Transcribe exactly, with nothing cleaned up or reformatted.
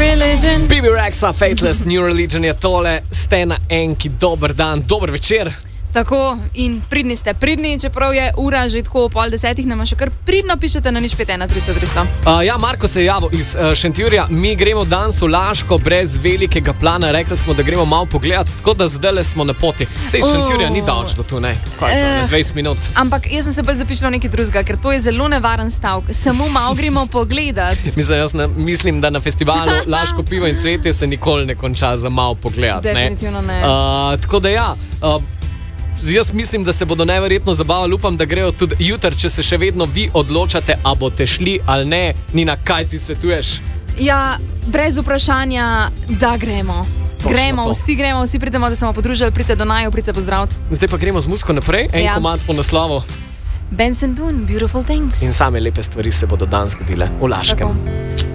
Religion. B B Rexa, Fateless, New Religion je tole, ste na enki, dober dan, dober večer. Tako, in pridni ste, pridni, čeprav je ura že tako pol desetih, nama še kar pridno pišete na nič pet ena tristo tristo. Uh, ja, Marko se je javil iz uh, Šentjurja, mi gremo danes v Laško brez velikega plana, rekli smo, da gremo malo pogledati, tako da zdaj smo na poti. Sej iz Šentjurja ni daleč do tu, ne? Kaj je to, ne? dvajset minut. Ampak jaz sem se pa zapišla nekaj drugega, ker to je zelo nevaren stavek, samo malo gremo pogledati. Mislim, jaz ne, mislim, da na festivalu Laško pivo in cvetje se nikoli ne konča za malo pogledati. Definitivno ne. ne. Uh, tako da ja, uh, jaz mislim, da se bodo neverjetno zabavali, upam, da grejo tudi jutri, če se še vedno vi odločate, a boste šli ali ne. Nina, kaj ti svetuješ? Ja, brez vprašanja, da gremo. Točno gremo, to. Vsi gremo, vsi pridemo, da se bomo podružili, pridite do naju, pridite pozdraviti. Zdaj pa gremo z muziko naprej, en Ja. komad po naslovu. Benson Boone, Beautiful Things. In same lepe stvari se bodo danes zgodile v Laškem. Tako.